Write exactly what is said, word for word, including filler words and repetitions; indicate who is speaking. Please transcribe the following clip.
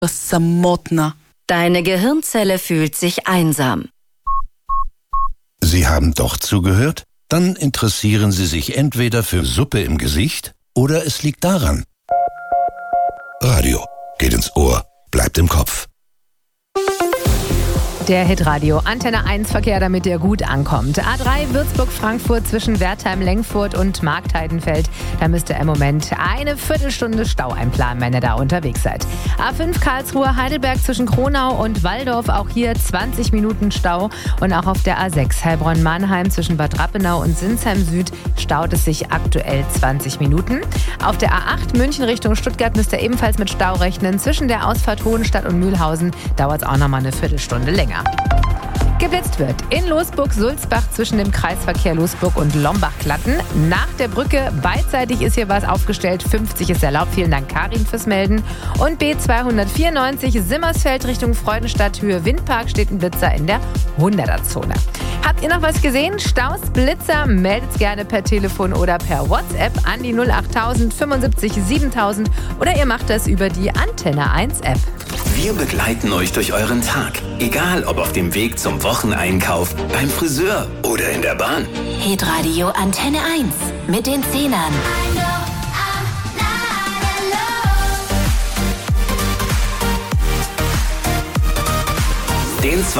Speaker 1: Samotna.
Speaker 2: Deine Gehirnzelle fühlt sich einsam.
Speaker 3: Sie haben doch zugehört? Dann interessieren Sie sich entweder für Suppe im Gesicht oder es liegt daran. Radio geht ins Ohr, bleibt im Kopf.
Speaker 4: Der Hitradio Antenne eins Verkehr, damit der gut ankommt. A drei Würzburg-Frankfurt zwischen Wertheim-Lengfurt und Marktheidenfeld. Da müsst ihr im Moment eine Viertelstunde Stau einplanen, wenn ihr da unterwegs seid. A fünf Karlsruhe-Heidelberg zwischen Kronau und Walldorf. Auch hier zwanzig Minuten Stau. Und auch auf der A sechs Heilbronn-Mannheim zwischen Bad Rappenau und Sinsheim Süd staut es sich aktuell zwanzig Minuten. Auf der A acht München Richtung Stuttgart müsst ihr ebenfalls mit Stau rechnen. Zwischen der Ausfahrt Hohenstadt und Mühlhausen dauert es auch nochmal eine Viertelstunde länger. Geblitzt wird in Losburg-Sulzbach zwischen dem Kreisverkehr Losburg und Lombach-Klatten. Nach der Brücke beidseitig ist hier was aufgestellt. fünfzig ist erlaubt. Vielen Dank, Karin, fürs Melden. Und B zweihundertvierundneunzig Simmersfeld Richtung Freudenstadt Höhe Windpark steht ein Blitzer in der hunderter-Zone. Habt ihr noch was gesehen? Staus, Blitzer? Meldet's gerne per Telefon oder per WhatsApp an die null achttausend fünfundsiebzig siebentausend oder ihr macht das über die Antenne eins App.
Speaker 5: Wir begleiten euch durch euren Tag. Egal ob auf dem Weg zum Wocheneinkauf, beim Friseur oder in der Bahn.
Speaker 2: Hitradio Antenne eins mit den Zehnern.
Speaker 5: Den zwei